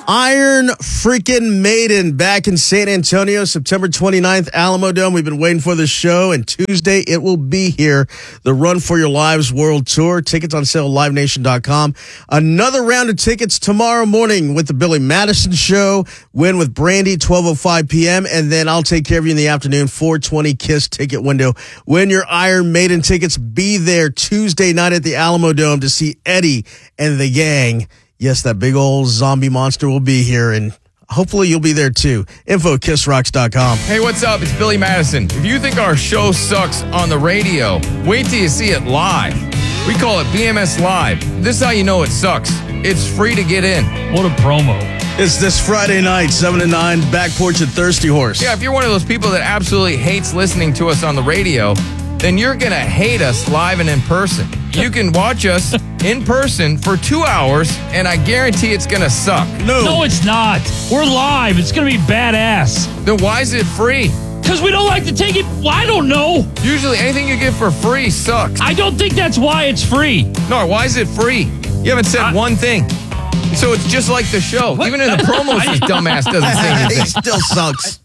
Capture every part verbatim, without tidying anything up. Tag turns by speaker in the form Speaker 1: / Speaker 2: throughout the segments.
Speaker 1: Iron freaking Maiden back in San Antonio, September twenty-ninth, Alamo Dome. We've been waiting for this show, and Tuesday it will be here. The Run for Your Lives World Tour. Tickets on sale at live nation dot com. Another round of tickets tomorrow morning with the Billy Madison Show. Win with Brandy, twelve oh five p.m. And then I'll take care of you in the afternoon, four twenty Kiss ticket window. Win your Iron Maiden tickets. Be there Tuesday night at the Alamo Dome to see Eddie and the gang. Yes, that big old zombie monster will be here, and hopefully you'll be there too. Info at kiss rocks dot com.
Speaker 2: Hey, what's up? It's Billy Madison. If you think our show sucks on the radio, wait till you see it live. We call it B M S Live. This is how you know it sucks. It's free to get in.
Speaker 3: What a promo.
Speaker 1: It's this Friday night, seven to nine, Back Porch at Thirsty Horse.
Speaker 2: Yeah, if you're one of those people that absolutely hates listening to us on the radio, then you're going to hate us live and in person. You can watch us in person for two hours, and I guarantee it's going to suck.
Speaker 1: No.
Speaker 3: No, it's not. We're live. It's going to be badass.
Speaker 2: Then why is it free?
Speaker 3: Because we don't like to take it. Well, I don't know.
Speaker 2: Usually anything you get for free sucks.
Speaker 3: I don't think that's why it's free.
Speaker 2: No, why is it free? You haven't said
Speaker 3: I-
Speaker 2: one thing. So it's just like the show.
Speaker 3: What?
Speaker 2: Even in the promos, this dumbass doesn't say
Speaker 1: He
Speaker 2: anything.
Speaker 1: still sucks.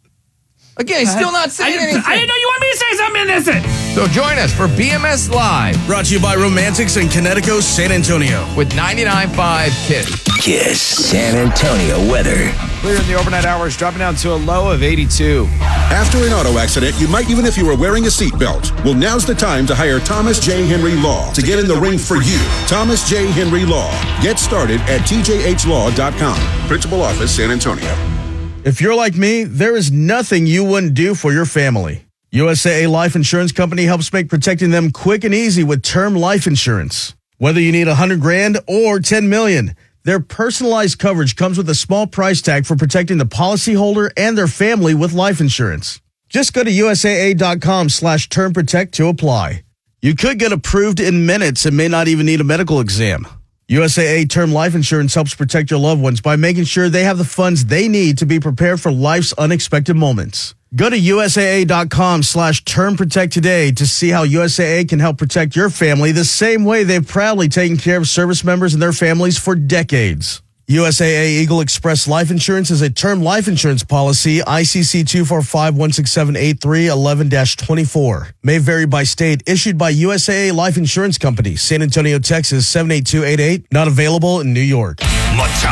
Speaker 2: Again, he's still not
Speaker 3: I
Speaker 2: saying
Speaker 3: didn't,
Speaker 2: anything.
Speaker 3: I didn't know you wanted me to say something in this.
Speaker 2: So join us for B M S Live
Speaker 1: Brought to you by Romantics in Connecticut, San Antonio.
Speaker 2: with ninety-nine point five Kiss.
Speaker 4: Kiss San Antonio weather.
Speaker 5: Clear in the overnight hours, dropping down to a low of eighty-two.
Speaker 6: After an auto accident, you might even if you were wearing a seatbelt. Well, now's the time to hire Thomas J. Henry Law to get in the ring for you. Thomas J. Henry Law. Get started at T J H law dot com. Principal Office, San Antonio.
Speaker 1: If you're like me, there is nothing you wouldn't do for your family. U S A A Life Insurance Company helps make protecting them quick and easy with term life insurance. Whether you need one hundred grand or ten million, their personalized coverage comes with a small price tag for protecting the policyholder and their family with life insurance. Just go to U S A A dot com slash term protect to apply. You could get approved in minutes and may not even need a medical exam. U S A A Term Life Insurance helps protect your loved ones by making sure they have the funds they need to be prepared for life's unexpected moments. Go to U S A A dot com slash term protect today to see how U S A A can help protect your family the same way they've proudly taken care of service members and their families for decades. U S A A Eagle Express Life Insurance is a term life insurance policy, I C C two four five one six seven eight three one one dash twenty-four. May vary by state. Issued by U S A A Life Insurance Company, San Antonio, Texas, seven eight two eight eight. Not available in New York.
Speaker 4: Macha